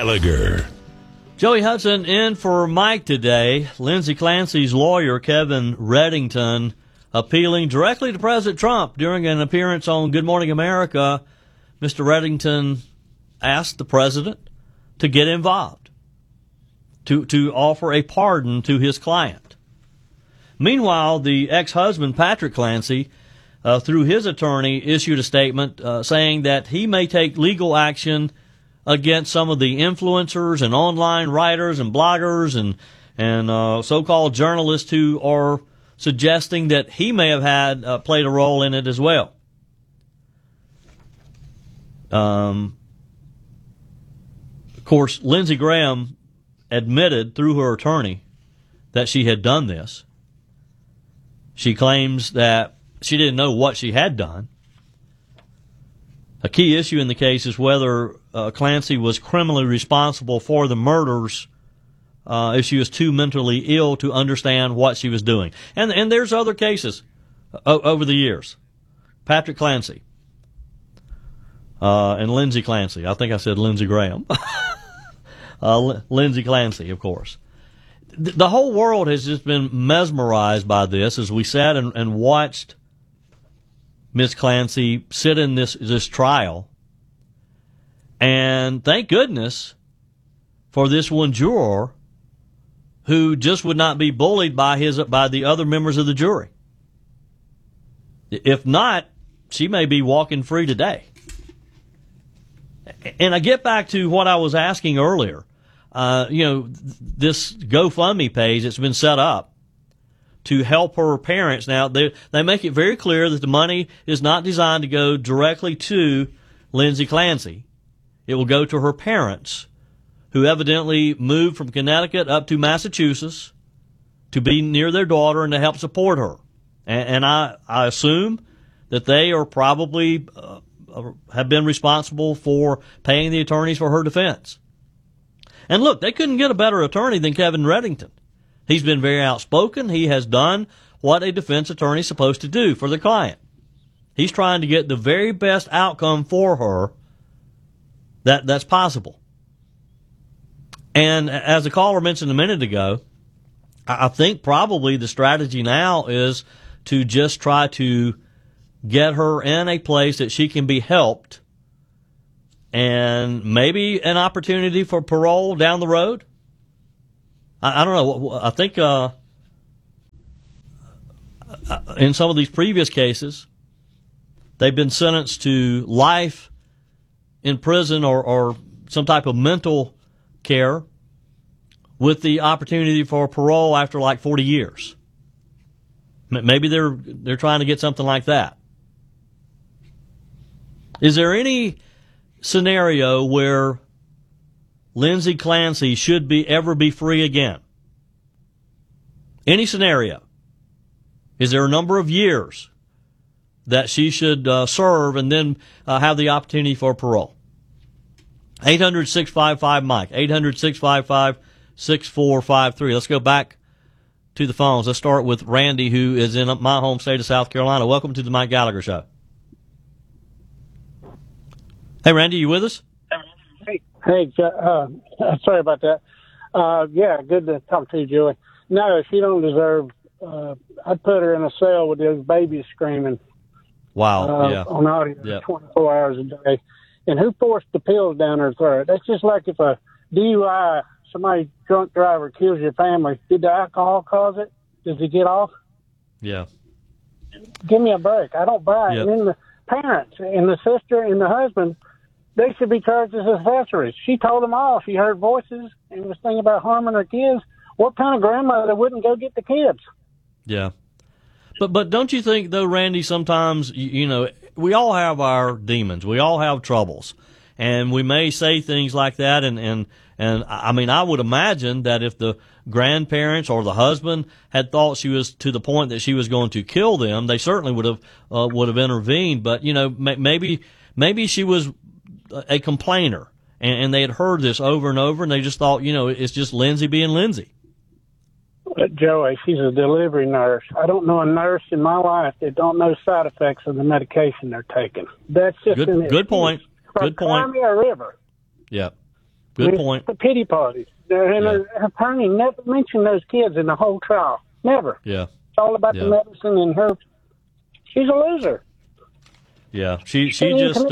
Gallagher. Joey Hudson in for Mike today. Lindsey Clancy's lawyer, Kevin Reddington, appealing directly to President Trump during an appearance on Good Morning America. Mr. Reddington asked the president to get involved, to offer a pardon to his client. Meanwhile, the ex-husband, Patrick Clancy, through his attorney, issued a statement saying that he may take legal action against some of the influencers and online writers and bloggers and so-called journalists who are suggesting that he may have had played a role in it as well. Of course, Lindsey Graham admitted through her attorney that she had done this. She claims that she didn't know what she had done. A key issue in the case is whether Clancy was criminally responsible for the murders if she was too mentally ill to understand what she was doing. And there's other cases over the years. Patrick Clancy and Lindsey Clancy. I think I said Lindsey Graham. Lindsey Clancy, of course. The whole world has just been mesmerized by this as we sat and watched Miss Clancy sit in this trial. And thank goodness for this one juror who just would not be bullied by the other members of the jury. If not, she may be walking free today. And I get back to what I was asking earlier. This GoFundMe page that's been set up to help her parents. Now, they make it very clear that the money is not designed to go directly to Lindsey Clancy. It will go to her parents, who evidently moved from Connecticut up to Massachusetts to be near their daughter and to help support her. And I assume that they are probably have been responsible for paying the attorneys for her defense. And look, they couldn't get a better attorney than Kevin Reddington. He's been very outspoken. He has done what a defense attorney is supposed to do for the client. He's trying to get the very best outcome for her that's possible. And as the caller mentioned a minute ago, I think probably the strategy now is to just try to get her in a place that she can be helped and maybe an opportunity for parole down the road. I don't know. I think in some of these previous cases, they've been sentenced to life in prison or some type of mental care with the opportunity for parole after like 40 years. Maybe they're trying to get something like that. Is there any scenario where Lindsey Clancy should ever be free again? Any scenario? Is there a number of years that she should serve and then have the opportunity for parole? 800-655-MIKE, 800-655-6453. Let's go back to the phones. Let's start with Randy, who is in my home state of South Carolina. Welcome to the Mike Gallagher Show. Hey, Randy, you with us? Hey, sorry about that. Yeah, good to talk to you, Joey. No, she don't deserve. I'd put her in a cell with those babies screaming. Wow. Yeah. On audio, 24 hours a day. And who forced the pills down her throat? That's just like if a DUI, somebody drunk driver kills your family. Did the alcohol cause it? Does he get off? Yeah. Give me a break. I don't buy it. Yep. And then the parents and the sister and the husband, they should be charged as accessories. She told them all. She heard voices and was thinking about harming her kids. What kind of grandmother wouldn't go get the kids? Yeah. But don't you think, though, Randy, sometimes, we all have our demons. We all have troubles. And we may say things like that. And I mean, I would imagine that if the grandparents or the husband had thought she was to the point that she was going to kill them, they certainly would have intervened. But, maybe she was a complainer, and they had heard this over and over, and they just thought, it's just Lindsey being Lindsey. Joey, she's a delivery nurse. I don't know a nurse in my life that don't know side effects of the medication they're taking. That's just good point. Good point. Cry me a river. Yeah. Good point. The pity parties. And her attorney never mentioned those kids in the whole trial. Never. Yeah. It's all about the medicine and her. She's a loser. Yeah. She just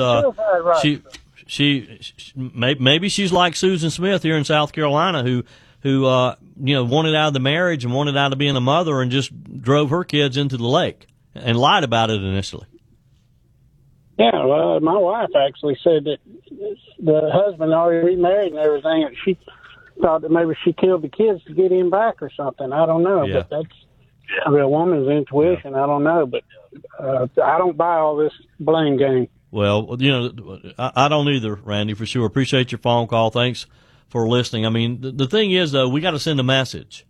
maybe she's like Susan Smith here in South Carolina, who wanted out of the marriage and wanted out of being a mother and just drove her kids into the lake and lied about it initially. Yeah, well, my wife actually said that the husband already remarried and everything, and she thought that maybe she killed the kids to get him back or something. I don't know, but that's a woman's intuition. I don't know, but I don't buy all this blame game. Well, I don't either, Randy, for sure. Appreciate your phone call. Thanks for listening. I mean, the thing is, though, we got to send a message.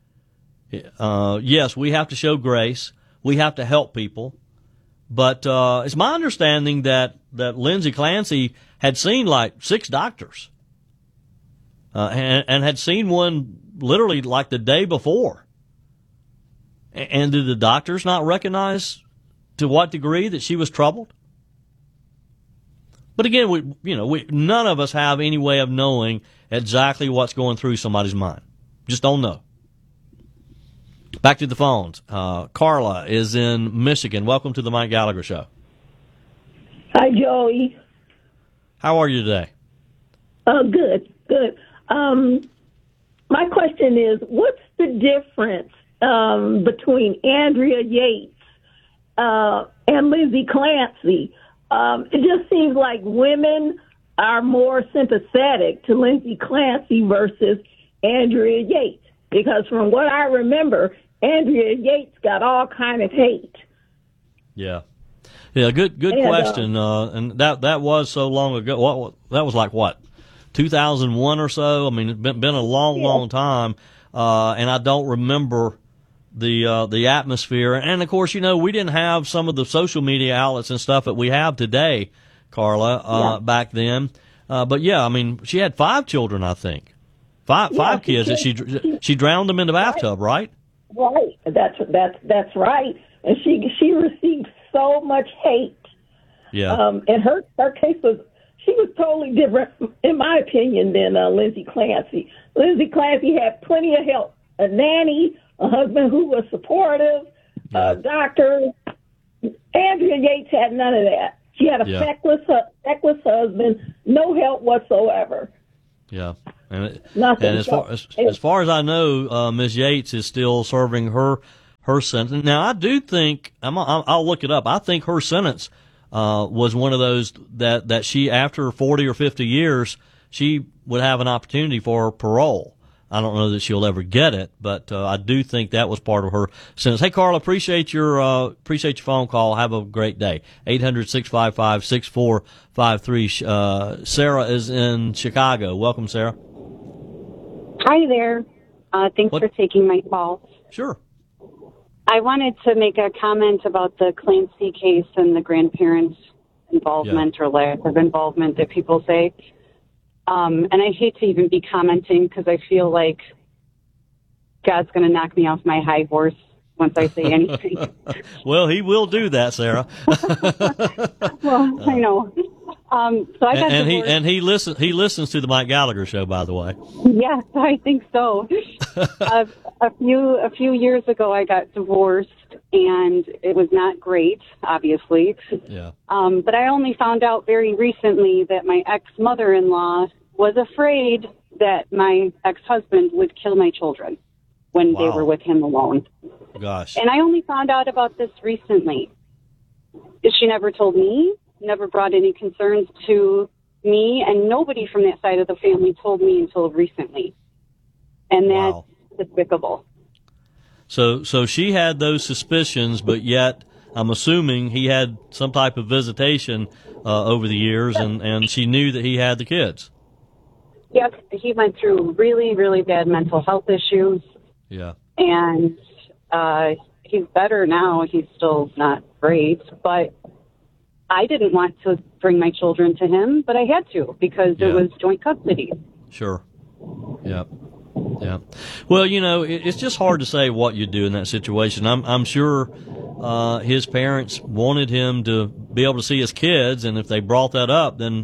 Yes, we have to show grace. We have to help people. But it's my understanding that Lindsay Clancy had seen like 6 doctors and had seen one literally like the day before. And did the doctors not recognize to what degree that she was troubled? But again, none of us have any way of knowing exactly what's going through somebody's mind. Just don't know. Back to the phones. Carla is in Michigan. Welcome to the Mike Gallagher Show. Hi, Joey. How are you today? Good. My question is, what's the difference between Andrea Yates and Lindsay Clancy? It just seems like women are more sympathetic to Lindsay Clancy versus Andrea Yates, because from what I remember, Andrea Yates got all kind of hate. Yeah, good question. And that was so long ago. That was like what, 2001 or so. I mean, it's been a long time, and I don't remember the atmosphere. And of course, we didn't have some of the social media outlets and stuff that we have today, Carla, back then. But yeah, I mean, she had 5 children, I think. Five kids that she drowned them in the bathtub, right? Right. That's right. And she received so much hate. Yeah. And her case was totally different, in my opinion, than Lindsay Clancy. Lindsay Clancy had plenty of help: a nanny, a husband who was supportive, a doctor. Andrea Yates had none of that. She had a feckless husband, no help whatsoever. Yeah. And Nothing. As far as I know, Ms. Yates is still serving her sentence. Now, I do think I'll look it up. I think her sentence was one of those that she, after 40 or 50 years, she would have an opportunity for parole. I don't know that she'll ever get it, but I do think that was part of her sentence. Hey, Carl, appreciate your phone call. Have a great day. 800-655-6453. Sarah is in Chicago. Welcome, Sarah. Hi there. Thanks for taking my call. Sure. I wanted to make a comment about the Clancy case and the grandparents' involvement or lack of involvement that people say. And I hate to even be commenting because I feel like God's going to knock me off my high horse once I say anything. Well, he will do that, Sarah. Well, I know. So I got he listens to the Mike Gallagher Show, by the way. Yes, I think so. A few years ago, I got divorced, and it was not great, obviously. Yeah. But I only found out very recently that my ex-mother-in-law was afraid that my ex-husband would kill my children when they were with him alone. Gosh. And I only found out about this recently. She never told me, never brought any concerns to me, and nobody from that side of the family told me until recently. And that's despicable. So she had those suspicions, but yet I'm assuming he had some type of visitation over the years, and she knew that he had the kids. Yes, he went through really, really bad mental health issues. Yeah. And he's better now. He's still not great, but I didn't want to bring my children to him, but I had to because it was joint custody. Sure. Yeah. Yeah. Well, it's just hard to say what you do in that situation. I'm sure his parents wanted him to be able to see his kids, and if they brought that up, then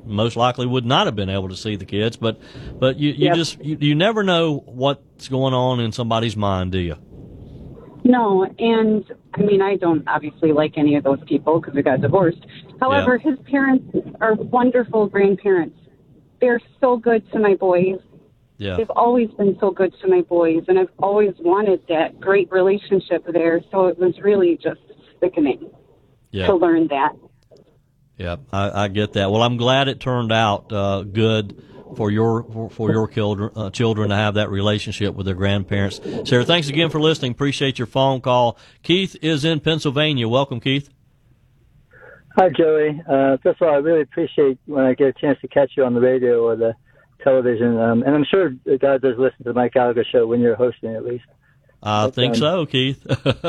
most likely would not have been able to see the kids. But you never know what's going on in somebody's mind, do you? No, and I mean, I don't obviously like any of those people because we got divorced. However, his parents are wonderful grandparents. They're so good to my boys. Yeah. They've always been so good to my boys, and I've always wanted that great relationship there. So it was really just sickening to learn that. Yeah, I get that. Well, I'm glad it turned out good for your children to have that relationship with their grandparents. Sarah, thanks again for listening. Appreciate your phone call. Keith is in Pennsylvania. Welcome, Keith. Hi, Joey. First of all, I really appreciate when I get a chance to catch you on the radio or the television. And I'm sure God does listen to the Mike Gallagher show when you're hosting, at least. I think so, Keith.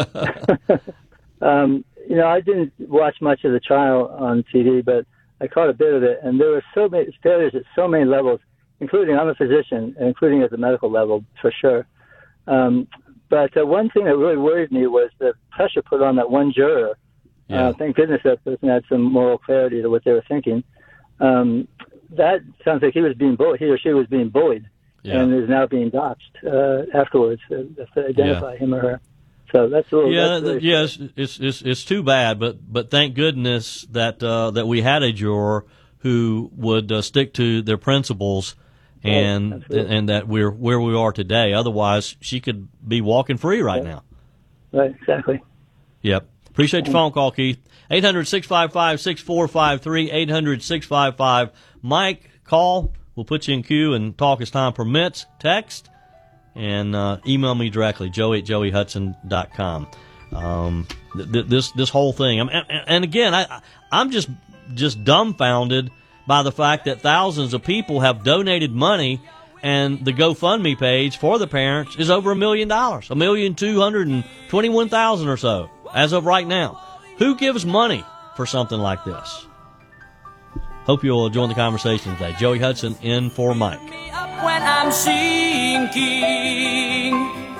I didn't watch much of the trial on TV, but I caught a bit of it, and there were so many failures at so many levels, including I'm a physician, including at the medical level for sure. But one thing that really worried me was the pressure put on that one juror. Thank goodness that person had some moral clarity to what they were thinking. That sounds like he or she was being bullied, and is now being doxxed afterwards to identify him or her. So that's a little. It's too bad, but thank goodness that we had a juror who would stick to their principles, and that we're where we are today. Otherwise, she could be walking free right now. Right, exactly. Yep. Appreciate your phone call, Keith. 800-655-6453, 800-655-MIKE. Call. We'll put you in queue and talk as time permits. Text. And email me directly, joey@joeyhudson.com. This whole thing, and again, I'm just dumbfounded by the fact that thousands of people have donated money, and the GoFundMe page for the parents is over $1 million, $1,221,000 or so as of right now. Who gives money for something like this? Hope you'll join the conversation today. Joey Hudson in for Mike. When I'm sinking,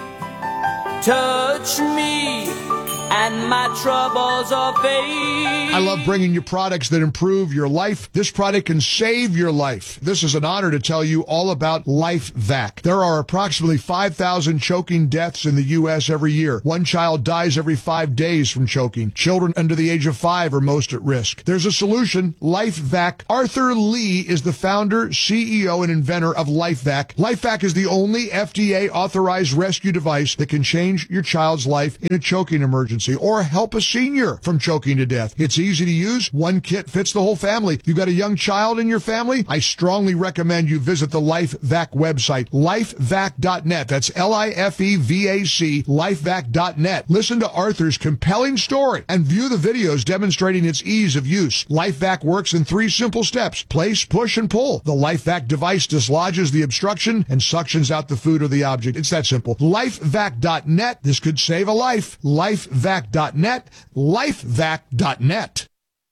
touch me and my troubles are fade. I love bringing you products that improve your life. This product can save your life. This is an honor to tell you all about LifeVac. There are approximately 5,000 choking deaths in the U.S. every year. One child dies every 5 days from choking. Children under the age of 5 are most at risk. There's a solution, LifeVac. Arthur Lee is the founder, CEO, and inventor of LifeVac. LifeVac is the only FDA-authorized rescue device that can change your child's life in a choking emergency or help a senior from choking to death. It's easy to use. One kit fits the whole family. You've got a young child in your family? I strongly recommend you visit the LifeVac website, lifevac.net. That's LIFEVAC, lifevac.net. Listen to Arthur's compelling story and view the videos demonstrating its ease of use. LifeVac works in 3 simple steps: place, push, and pull. The LifeVac device dislodges the obstruction and suctions out the food or the object. It's that simple. Lifevac.net. This could save a life. Lifevac.net. Lifevac.net.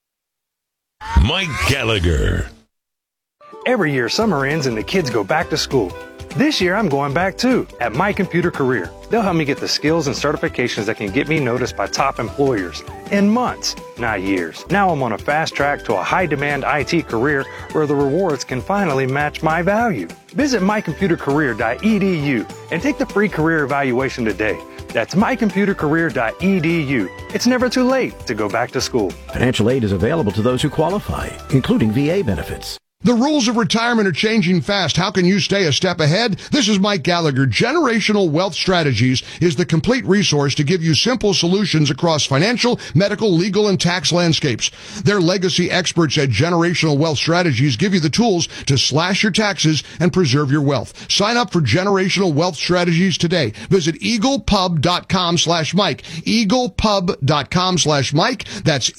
Mike Gallagher. Every year, summer ends and the kids go back to school. This year, I'm going back too, at My Computer Career. They'll help me get the skills and certifications that can get me noticed by top employers in months, not years. Now I'm on a fast track to a high-demand IT career where the rewards can finally match my value. Visit mycomputercareer.edu and take the free career evaluation today. That's mycomputercareer.edu. It's never too late to go back to school. Financial aid is available to those who qualify, including VA benefits. The rules of retirement are changing fast. How can you stay a step ahead? This is Mike Gallagher. Generational Wealth Strategies is the complete resource to give you simple solutions across financial, medical, legal, and tax landscapes. Their legacy experts at Generational Wealth Strategies give you the tools to slash your taxes and preserve your wealth. Sign up for Generational Wealth Strategies today. Visit eaglepub.com/Mike. eaglepub.com/Mike. That's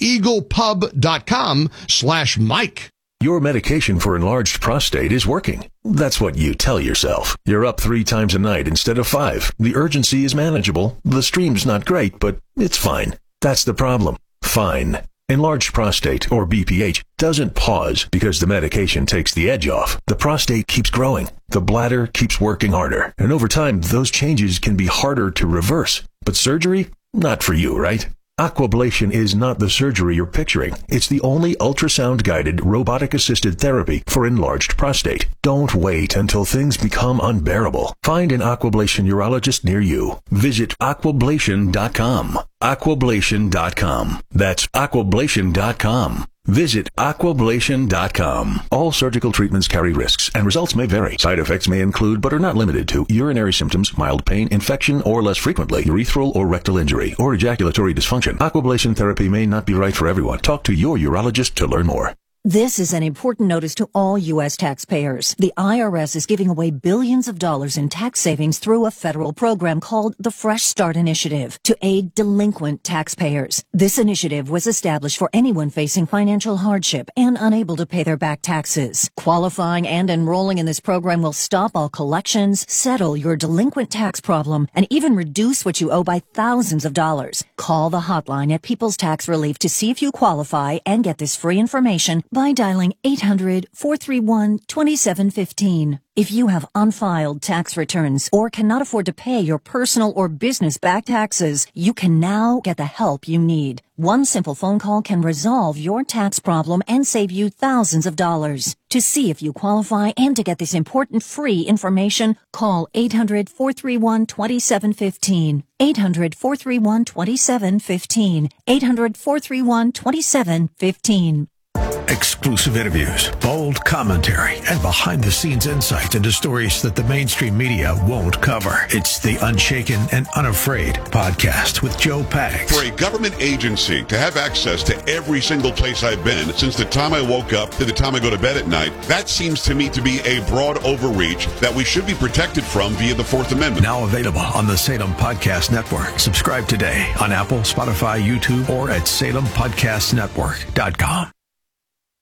eaglepub.com/Mike. Your medication for enlarged prostate is working. That's what you tell yourself. You're up 3 times a night instead of 5. The urgency is manageable. The stream's not great, but it's fine. That's the problem. Fine. Enlarged prostate, or BPH, doesn't pause because the medication takes the edge off. The prostate keeps growing. The bladder keeps working harder. And over time, those changes can be harder to reverse. But surgery? Not for you, right? Aquablation is not the surgery you're picturing. It's the only ultrasound-guided, robotic-assisted therapy for enlarged prostate. Don't wait until things become unbearable. Find an Aquablation urologist near you. Visit aquablation.com. Aquablation.com. That's aquablation.com. Visit aquablation.com. All surgical treatments carry risks, and results may vary. Side effects may include, but are not limited to, urinary symptoms, mild pain, infection, or less frequently, urethral or rectal injury, or ejaculatory dysfunction. Aquablation therapy may not be right for everyone. Talk to your urologist to learn more. This is an important notice to all U.S. taxpayers. The IRS is giving away billions of dollars in tax savings through a federal program called the Fresh Start Initiative to aid delinquent taxpayers. This initiative was established for anyone facing financial hardship and unable to pay their back taxes. Qualifying and enrolling in this program will stop all collections, settle your delinquent tax problem, and even reduce what you owe by thousands of dollars. Call the hotline at People's Tax Relief to see if you qualify and get this free information by dialing 800-431-2715. If you have unfiled tax returns or cannot afford to pay your personal or business back taxes, you can now get the help you need. One simple phone call can resolve your tax problem and save you thousands of dollars. To see if you qualify and to get this important free information, call 800-431-2715. 800-431-2715. 800-431-2715. Exclusive interviews, bold commentary, and behind-the-scenes insights into stories that the mainstream media won't cover. It's the Unshaken and Unafraid podcast with Joe Pags. For a government agency to have access to every single place I've been since the time I woke up to the time I go to bed at night, that seems to me to be a broad overreach that we should be protected from via the Fourth Amendment. Now available on the Salem Podcast Network. Subscribe today on Apple, Spotify, YouTube, or at SalemPodcastNetwork.com.